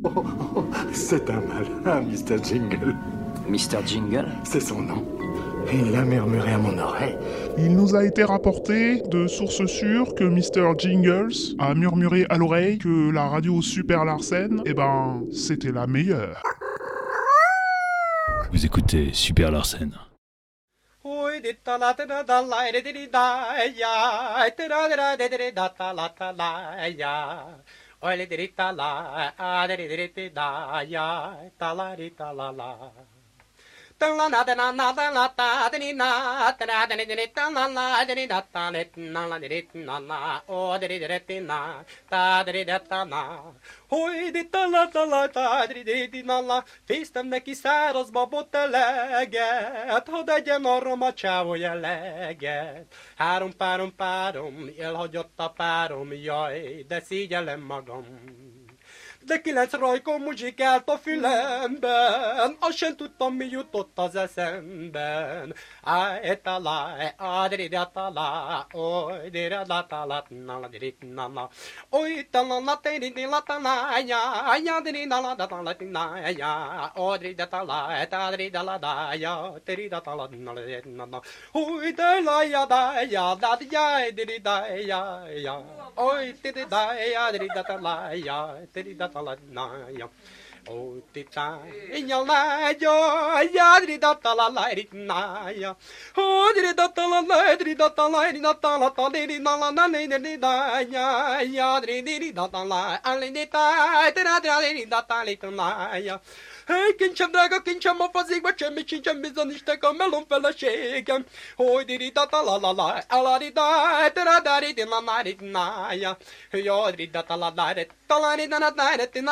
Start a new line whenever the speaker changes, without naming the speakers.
Oh, oh, c'est un malin, Mr. Jingle.
Mr. Jingle?
C'est son nom. Il a murmuré à mon oreille.
Il nous a été rapporté de sources sûres que Mr. Jingles a murmuré à l'oreille que la radio Super Larsen, c'était la meilleure.
Vous écoutez Super Larsen.
Fésztem neki száraz babot eleget, hadd egyen arra macsávó jelleget. Három párom, elhagyott a párom, jaj, de szégyellem magam. De 9 rajkon muzsikált a fülemben, azt sem tudtam, mi jutott az eszemben. Ájtala, adridatala, oly diradlatala, naladiritnala, oly talala, téridilatalaja, jadiridaladatalatinaya, odridatala, tadridaladája, téridatalatinala, oly delajadája, dadjaj, diridája, oly tiridája, diridatalaja, tiridatalaja. Oh, tita, inyalaya, yadridatalaritnaya. Oh, dridatalalaya, yadridatala, alinitai, hey, kincsem drága, kincsem a fazékba, semmi sincsen, bizonyítstek a melon feleségem. Hogy diridatala, alaridai, teradaridilanaridinája. Jodridatala, talaridanadaridinája.